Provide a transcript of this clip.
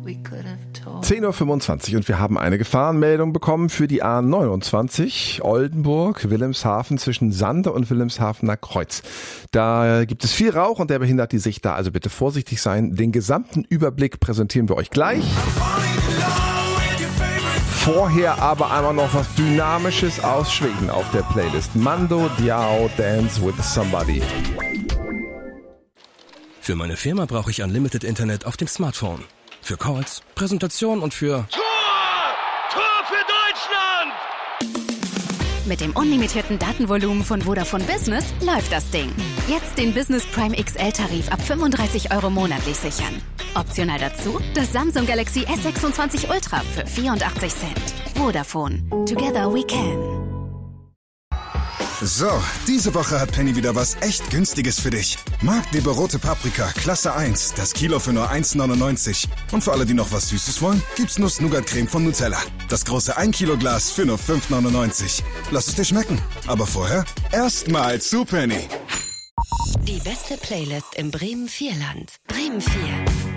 10.25 Uhr und wir haben eine Gefahrenmeldung bekommen für die A29 Oldenburg, Wilhelmshaven zwischen Sande und Wilhelmshavener Kreuz. Da gibt es viel Rauch und der behindert die Sicht da, also bitte vorsichtig sein. Den gesamten Überblick präsentieren wir euch gleich. Vorher aber einmal noch was Dynamisches aus Schweden auf der Playlist. Mando Diao Dance with Somebody. Für meine Firma brauche ich Unlimited Internet auf dem Smartphone. Für Calls, Präsentation und für... Tor für Deutschland! Mit dem unlimitierten Datenvolumen von Vodafone Business läuft das Ding. Jetzt den Business Prime XL-Tarif ab 35 € monatlich sichern. Optional dazu das Samsung Galaxy S26 Ultra für 84 Cent. Vodafone. Together we can. So, diese Woche hat Penny wieder was echt Günstiges für dich. Marktleber rote Paprika, Klasse 1, das Kilo für nur 1,99. Und für alle, die noch was Süßes wollen, gibt's Nuss-Nougat-Creme von Nutella. Das große 1 Kilo Glas für nur 5,99. Lass es dir schmecken. Aber vorher erstmal zu Penny. Die beste Playlist im Bremen-Vierland. Bremen 4.